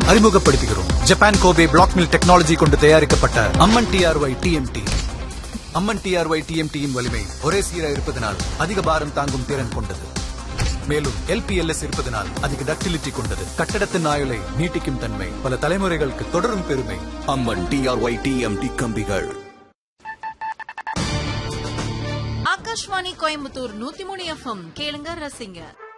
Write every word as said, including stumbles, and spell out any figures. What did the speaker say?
அறிமுகப்படுத்துகிறோம். Japan Kobe black mill technology கொண்டு தயாரிக்கப்பட்ட அம்மன் டிஆர்ஒய் டிஎம்டி. அம்மன் டிஆர்ஒய் டிஎம்டியின் வலிமை ஒரே சீராக இருப்பதனால் அதிக பாரம் தாங்கும் திறன் கொண்டது. மேலும் எல்பிஎல்எஸ் இருப்பதனால் அதிக டக்டிலிட்டி கொண்டது. கட்டடத்தின் ஆயுளை நீட்டிக்கும் தன்மை பல தலைமுறைகளுக்கு தொடரும் பெருமை. அம்மன் டிஆர்ஒய் டிஎம்டி கம்பிகள். ஆகாஷ்வாணி கோயம்புத்தூர் நூத்தி மூணு எஃப்எம் கேளுங்க ரசிங்க.